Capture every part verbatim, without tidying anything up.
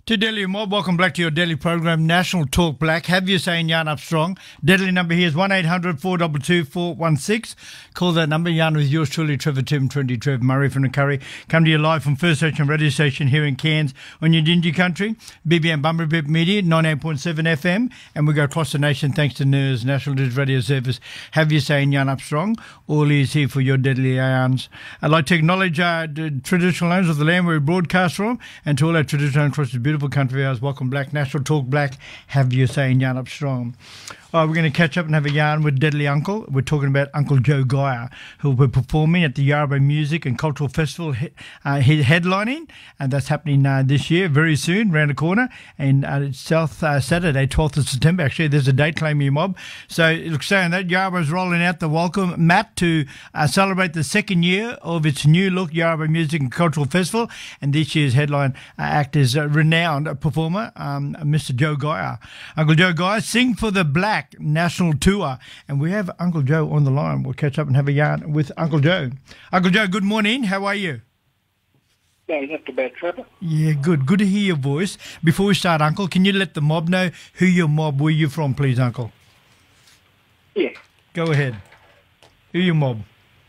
To Delhi Mob, welcome back to your daily program, National Talk Black. Have you saying Yarn Up Strong? Deadly number here is one eight hundred four two two four one six. Call that number. Yarn with yours truly, Trevor Tim, twenty Trev Murray from the Curry. Come to you live from First Station Radio Station here in Cairns on your Dingy Country. B B M Bumblebee Media, ninety-eight point seven F M. And we go across the nation thanks to N E R S, National News Radio Service. Have you saying Yarn Up Strong? All is here for your deadly yarns. I'd like to acknowledge uh, the traditional owners of the land where we broadcast from, and to all our traditional owners across this beautiful country of ours. Welcome Black, National Talk Black. Have you saying Yarn Up Strong? Oh, we're going to catch up and have a yarn with Deadly Uncle. We're talking about Uncle Joe Geyer, who will be performing at the Yarrabah Music and Cultural Festival, uh, headlining, and that's happening uh, this year, very soon, round the corner, and uh, it's South uh, Saturday, twelfth of September. Actually, there's a date claim your mob. So, look, saying that, Yarrabah's rolling out the welcome mat to uh, celebrate the second year of its new look Yarrabah Music and Cultural Festival, and this year's headline uh, act is a renowned performer, um, Mister Joe Geyer. Uncle Joe Geyer, Sing for the Black National Tour, and we have Uncle Joe on the line. We'll catch up and have a yarn with Uncle Joe. Uncle Joe, good morning. How are you? No, not too bad, Trevor. Yeah, good. Good to hear your voice. Before we start, Uncle, can you let the mob know who your mob, where you from, please, Uncle? Yeah. Go ahead. Who your mob?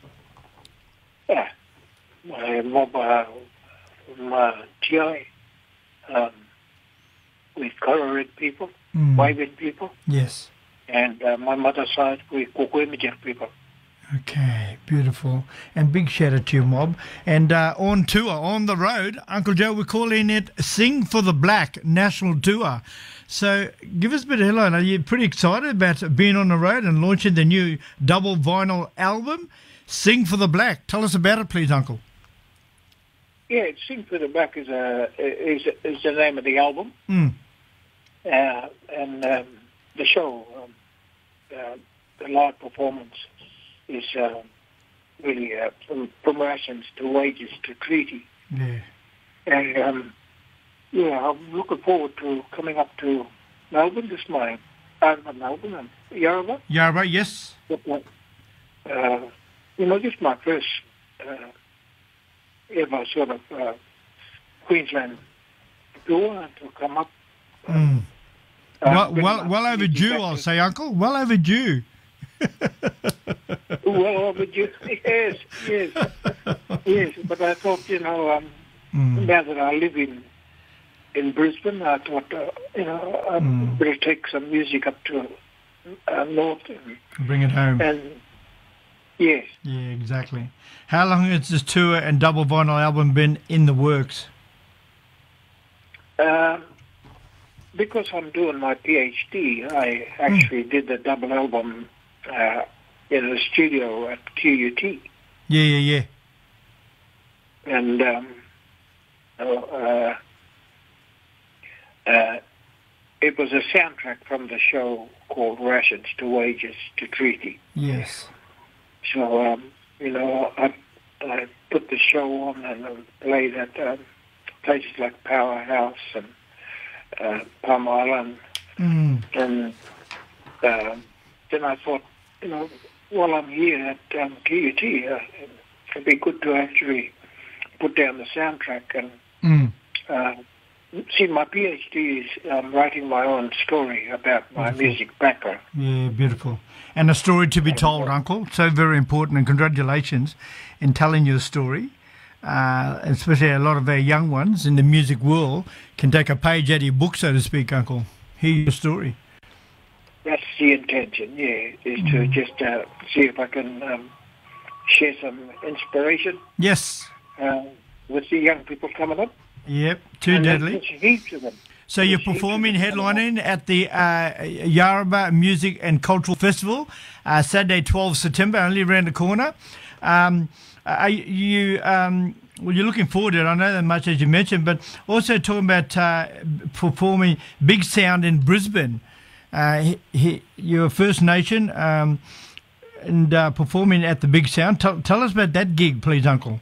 Yeah. My mob uh, from uh, T I, um, with Kororid people, mm. Waiven people. Yes. And uh, my mother's side with Kukwemijak people. Okay, beautiful. And big shout out to your mob. And uh, on tour, on the road, Uncle Joe, we're calling it Sing for the Black National Tour. So give us a bit of headline. Are you pretty excited about being on the road and launching the new double vinyl album, Sing for the Black? Tell us about it, please, Uncle. Yeah, Sing for the Black is a is is the name of the album, mm. uh, and um, the show, um, uh, the live performance is uh, really uh, from, from rations to wages to treaty. Yeah, and um, yeah, I'm looking forward to coming up to Melbourne this morning. Uh, not Melbourne, and Yarrabah. Yarrabah, yes. Uh, you know, this is my first. Uh, ever sort of uh, Queensland tour to come up. Uh, mm. uh, well, well, well overdue, I'll say, Uncle. Well overdue. well overdue, yes, yes, yes. But I thought, you know, um, mm. now that I live in in Brisbane, I thought, uh, you know, I mm. better take some music up to uh, north and bring it home. And yes. Yeah, exactly. How long has this tour and double vinyl album been in the works? Uh, because I'm doing my PhD, I actually mm. did the double album uh, in the studio at Q U T. Yeah, yeah, yeah. And um, uh, uh, it was a soundtrack from the show called Rations to Wages to Treaty. Yes. So, um, you know, I, I put the show on and I played at um, places like Powerhouse and uh, Palm Island. Mm. And uh, then I thought, you know, while I'm here at um, Q U T, uh, it'd be good to actually put down the soundtrack and mm. uh, see, my PhD is um, writing my own story about my beautiful. music background. Yeah, beautiful. And a story to be told, Uncle. So very important, and congratulations in telling your story. Uh, especially a lot of our young ones in the music world can take a page out of your book, so to speak, Uncle. Hear your story. That's the intention, yeah, is mm. to just uh, see if I can um, share some inspiration. Yes. Uh, with the young people coming up. Yep, too and deadly. There's heaps of them. So you're performing, headlining at the uh, Yarrabah Music and Cultural Festival, uh, Saturday, twelfth of September, only around the corner. Um, are you, um, well, you're looking forward to it, I know that much as you mentioned, but also talking about uh, performing Big Sound in Brisbane. Uh, he, he, you're a First Nation um, and uh, performing at the Big Sound. Tell, tell us about that gig, please, Uncle.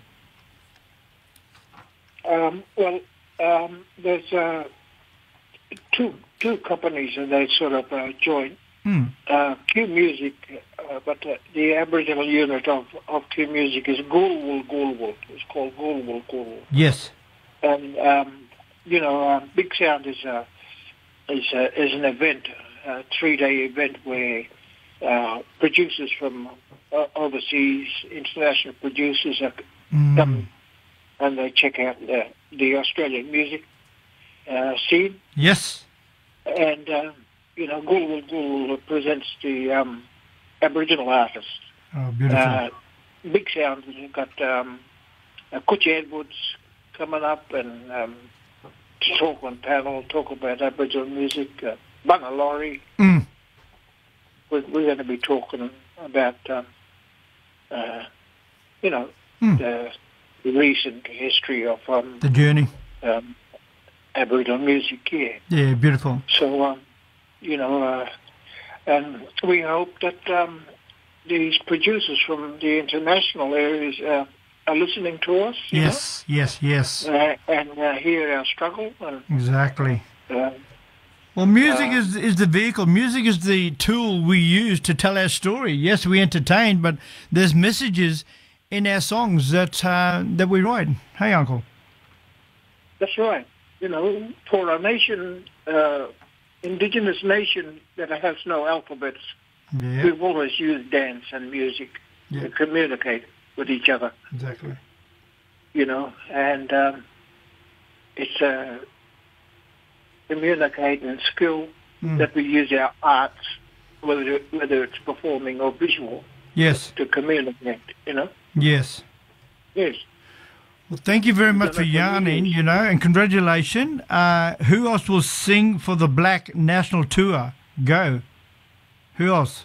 Um, well, um, there's... Uh, Two two companies and they sort of uh, joined. Mm. Uh, Q Music, uh, but uh, the Aboriginal unit of, of Q Music is Goolwool Goolwool. It's called Goolwool Goolwool. Yes. And um, you know, uh, Big Sound is a, is a, is an event, a three-day event where uh, producers from uh, overseas, international producers, are, Mm. come and they check out the, the Australian music uh, scene. Yes. And, uh, you know, Gulwul Gulwul presents the um, Aboriginal artists. Oh, beautiful. Uh, Big Sound, we've got um, uh, Kutch Edwards coming up and um, to talk on panel, talk about Aboriginal music. Uh, Bunga Laurie, Mm. we're, we're going to be talking about, um, uh, you know, Mm. the, the recent history of um, The journey. um, Aboriginal music here. Yeah, beautiful. So, um, you know, uh, and we hope that um, these producers from the international areas uh, are listening to us. you Yes, yes, yes. know, uh, and uh, hear our struggle. And, Exactly. uh, Well, music Uh, is is the vehicle. Music is the tool we use to tell our story. Yes, we entertain, but there's messages in our songs that uh, that we write. Hey, Uncle. that's right. You know, for a nation, uh, indigenous nation that has no alphabets, Yeah, we've always used dance and music Yeah. to communicate with each other. exactly. You know, and um, it's a communicating skill Mm. that we use our arts, whether whether it's performing or visual, Yes, to communicate. You know, yes. yes. Well, thank you very much So for that's what it yarning, is. you know, and congratulations. Uh, who else will sing for the Black National Tour? Go. Who else?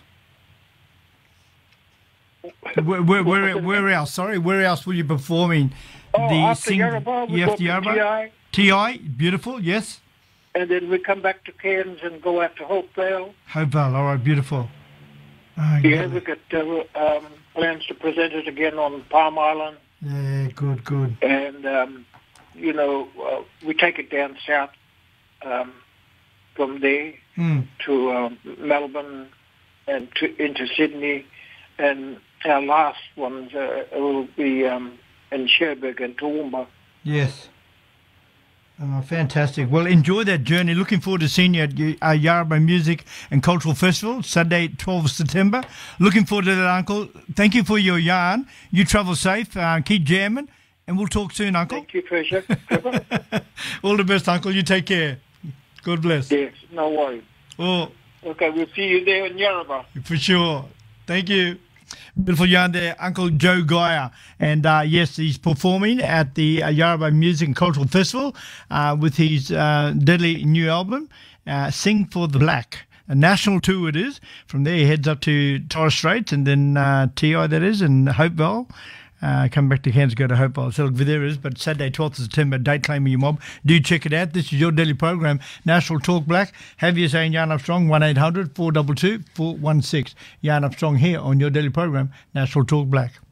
Where, where, where, where else? Sorry, where else will you be performing? Oh, after Yarrabah, we you go have to Yarrabah? T I, T I, beautiful, yes. and then we come back to Cairns and go out to Hopevale. Hopevale, all right, beautiful. Oh, Yeah, we got uh, um, plans to present it again on Palm Island, yeah, good, good. and um, you know, uh, we take it down south um, from there Mm. to um, Melbourne and to, into Sydney, and our last ones uh, will be um, in Cherbourg and Toowoomba. Yes. Oh, fantastic. Well, enjoy that journey. Looking forward to seeing you at uh, Yarrabah Music and Cultural Festival, Saturday, twelfth of September. Looking forward to that, Uncle. Thank you for your yarn. You travel safe. Uh, keep jamming, and we'll talk soon, Uncle. Thank you, Treasure. All the best, Uncle. You take care. God bless. Yes, no worries. Oh, Okay, we'll see you there in Yarrabah. for sure. Thank you. Beautiful yarn there, Uncle Joe Geyer. And uh, yes, he's performing at the uh, Yarrabah Music and Cultural Festival uh, with his uh, deadly new album, uh, Sing for the Black. A national tour it is. From there he heads up to Torres Straits and then uh, T I, that is, and Hopevale. Uh, come back to Cairns, go to Hopevale. So look, there is, but Saturday, twelfth of September, date claiming your mob. Do check it out. This is your daily program, National Talk Black. Have you saying Yarn Armstrong, one eight hundred four two two four one six. Yarn Armstrong here on your daily program, National Talk Black.